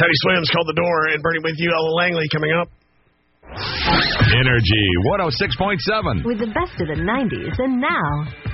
Teddy Swims called the door, and Bernie with you, Ella Langley, coming up. Energy 106.7. With the best of the 90s and now.